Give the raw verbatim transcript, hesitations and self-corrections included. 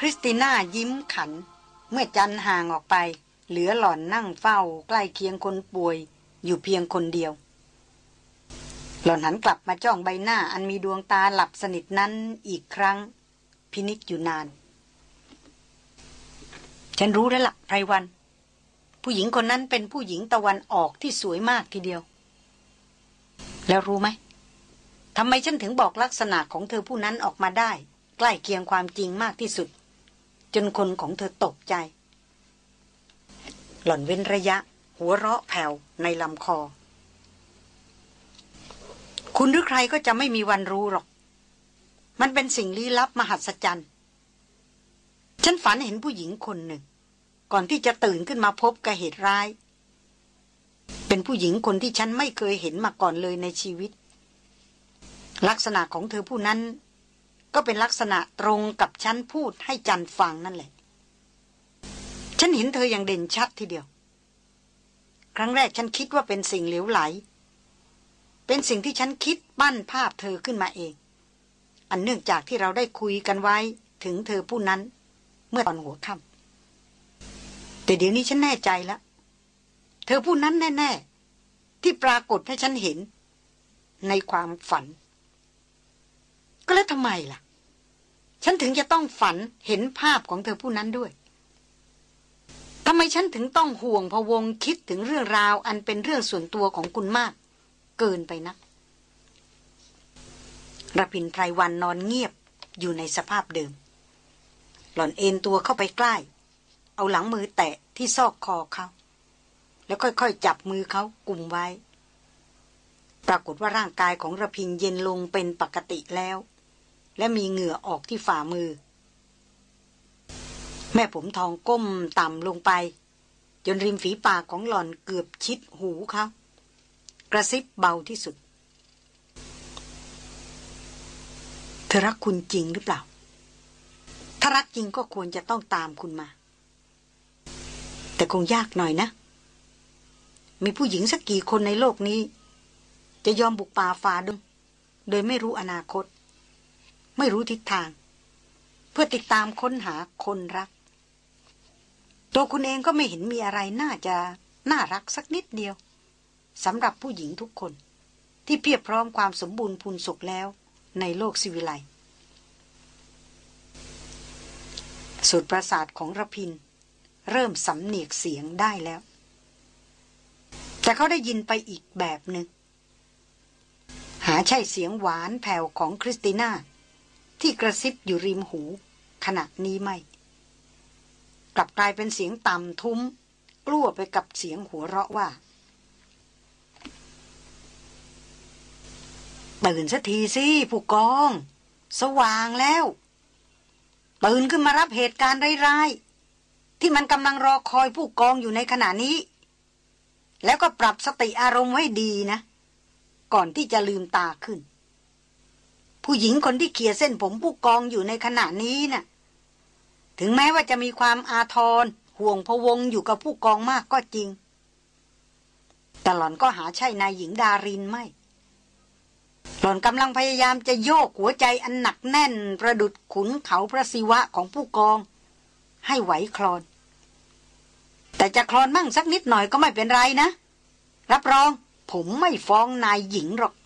ริสติน่ายิ้มขันเมื่อจันห่างออกไปเหลือหล่อนนั่งเฝ้าใกล้เคียงคนป่วยอยู่เพียงคนเดียวหล่อนหันกลับมาจ้องใบหน้าอันมีดวงตาหลับสนิทนั้นอีกครั้งพินิจอยู่นานฉันรู้แล้วล่ะไพรวันผู้หญิงคนนั้นเป็นผู้หญิงตะวันออกที่สวยมากทีเดียวแล้วรู้ไหมทำไมฉันถึงบอกลักษณะของเธอผู้นั้นออกมาได้ใกล้เคียงความจริงมากที่สุดจนคนของเธอตกใจหล่อนเว้นระยะหัวเราะแผ่วในลำคอคุณหรือใครก็จะไม่มีวันรู้หรอกมันเป็นสิ่งลี้ลับมหัศจรรย์ฉันฝันเห็นผู้หญิงคนหนึ่งก่อนที่จะตื่นขึ้นมาพบกับเหตุร้ายเป็นผู้หญิงคนที่ฉันไม่เคยเห็นมาก่อนเลยในชีวิตลักษณะของเธอผู้นั้นก็เป็นลักษณะตรงกับฉันพูดให้จันฟังนั่นแหละฉันเห็นเธออย่างเด่นชัดทีเดียวครั้งแรกฉันคิดว่าเป็นสิ่งเหลวไหลเป็นสิ่งที่ฉันคิดปั้นภาพเธอขึ้นมาเองอันเนื่องจากที่เราได้คุยกันไว้ถึงเธอผู้นั้นเมื่อตอนหัวค่ำแต่เดี๋ยวนี้ฉันแน่ใจแล้วเธอผู้นั้นแน่ๆที่ปรากฏให้ฉันเห็นในความฝันก็แล้วทำไมล่ะฉันถึงจะต้องฝันเห็นภาพของเธอผู้นั้นด้วยทำไมฉันถึงต้องห่วงพะวงคิดถึงเรื่องราวอันเป็นเรื่องส่วนตัวของคุณมากเกินไปนักระพินไพรวันนอนเงียบอยู่ในสภาพเดิมหล่อนเอนตัวเข้าไปใกล้เอาหลังมือแตะที่ซอกคอเขาแล้วค่อยๆจับมือเขากุมไว้ปรากฏว่าร่างกายของระพินเย็นลงเป็นปกติแล้วและมีเหงื่อออกที่ฝ่ามือแม่ผมทองก้มต่ำลงไปจนริมฝีปากของหล่อนเกือบชิดหูเขากระซิบเบาที่สุดเธอรักคุณจริงหรือเปล่าถ้ารักจริงก็ควรจะต้องตามคุณมาแต่คงยากหน่อยนะมีผู้หญิงสักกี่คนในโลกนี้จะยอมบุกป่าฝ่าดงโดยไม่รู้อนาคตไม่รู้ทิศทางเพื่อติดตามค้นหาคนรักตัวคุณเองก็ไม่เห็นมีอะไรน่าจะน่ารักสักนิดเดียวสำหรับผู้หญิงทุกคนที่เพียบพร้อมความสมบูรณ์พูนสุขแล้วในโลกศิวิไลสุดประสาทของระพินเริ่มสำเนียกเสียงได้แล้วแต่เขาได้ยินไปอีกแบบหนึ่งหาใช่เสียงหวานแผ่วของคริสติน่าที่กระซิบอยู่ริมหูขณะนี้ไม่กลับกลายเป็นเสียงต่ำทุ้มกลั้วไปกับเสียงหัวเราะว่าตื่นสักทีสิผู้กองสว่างแล้วตื่นขึ้นมารับเหตุการณ์ร้ายๆที่มันกำลังรอคอยผู้กองอยู่ในขณะนี้แล้วก็ปรับสติอารมณ์ไว้ดีนะก่อนที่จะลืมตาขึ้นผู้หญิงคนที่เขี่ยเส้นผมผู้กองอยู่ในขณะนี้น่ะถึงแม้ว่าจะมีความอาทรห่วงพะวงอยู่กับผู้กองมากก็จริงแต่หล่อนก็หาใช่นายหญิงดารินไม่หล่อนกำลังพยายามจะโยกหัวใจอันหนักแน่นประดุจขุนเขาพระศิวะของผู้กองให้ไหวคลอนแต่จะคลอนมั่งสักนิดหน่อยก็ไม่เป็นไรนะรับรองผมไม่ฟ้องนายหญิงหรอก